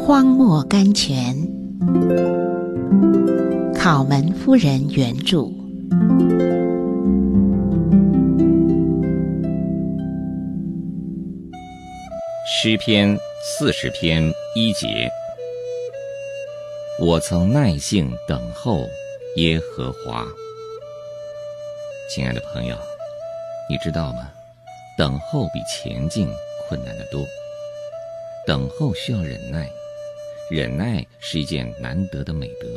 荒漠甘泉，考门夫人原著。 诗篇40篇1节，我曾耐性等候耶和华。亲爱的朋友，你知道吗？等候比前进困难得多。等候需要忍耐，忍耐是一件难得的美德。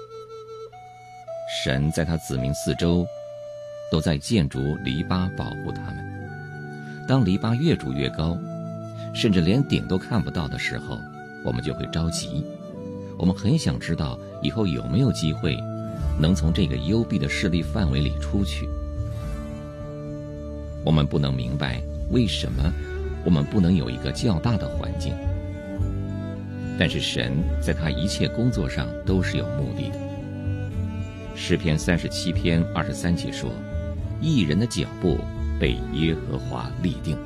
神在他子民四周都在建筑篱笆保护他们。当篱笆越筑越高，甚至连顶都看不到的时候，我们就会着急。我们很想知道以后有没有机会能从这个幽闭的势力范围里出去。我们不能明白为什么我们不能有一个较大的环境，但是神在他一切工作上都是有目的的。诗篇37篇23节说，义人的脚步被耶和华立定。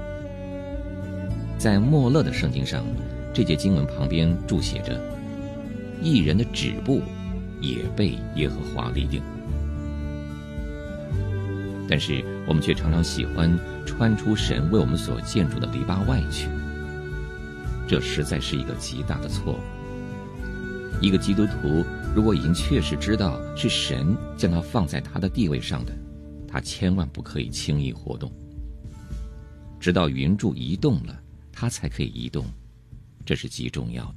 在默勒的圣经上，这节经文旁边注写着，义人的止步也被耶和华立定。但是我们却常常喜欢穿出神为我们所建筑的篱笆外去，这实在是一个极大的错误。一个基督徒如果已经确实知道是神将他放在他的地位上的，他千万不可以轻易活动，直到云柱移动了，他才可以移动，这是极重要的。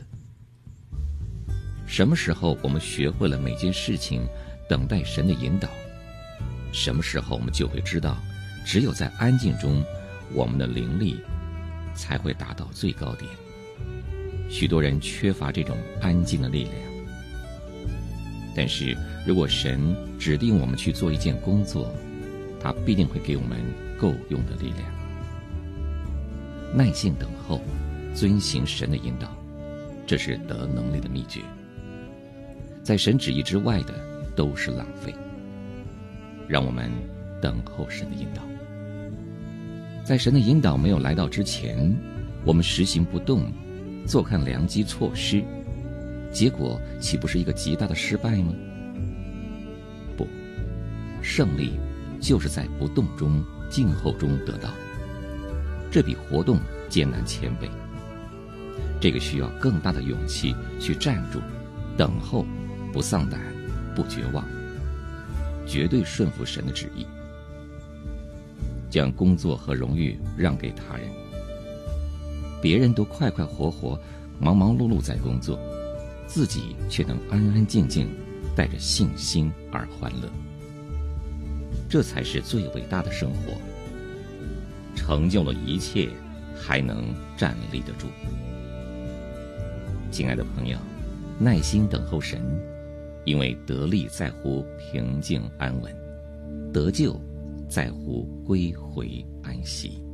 什么时候我们学会了每件事情等待神的引导，什么时候我们就会知道，只有在安静中，我们的灵力才会达到最高点。许多人缺乏这种安静的力量。但是如果神指定我们去做一件工作，他必定会给我们够用的力量。耐性等候，遵行神的引导，这是得能力的秘诀。在神旨意之外的都是浪费。让我们等候神的引导。在神的引导没有来到之前，我们实行不动，坐看良机错失，结果岂不是一个极大的失败吗？不，胜利就是在不动中、静候中得到的，这比活动艰难千倍。这个需要更大的勇气去站住，等候，不丧胆，不绝望，绝对顺服神的旨意，将工作和荣誉让给他人。别人都快快活活、忙忙碌碌在工作，自己却能安安静静，带着信心而欢乐。这才是最伟大的生活，成就了一切，还能站立得住。亲爱的朋友，耐心等候神，因为得力在乎平静安稳，得救在乎归回安息。